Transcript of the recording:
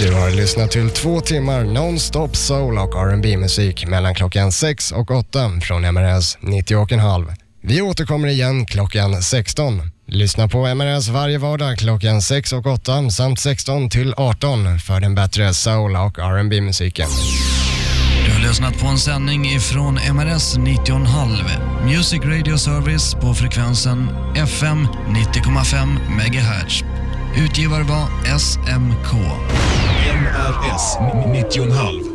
Du har lyssnat till 2 timmar non-stop soul och R&B-musik mellan klockan 6 och 8 från MRS 90,5. Vi återkommer igen klockan 16. Lyssna på MRS varje vardag klockan 6 och 8 samt 16 till 18 för den bättre soul och R&B-musiken. Du har lyssnat på en sändning ifrån MRS 90,5. Music Radio Service på frekvensen FM 90,5 MHz. Utgivare var SMK. MRS 90,5.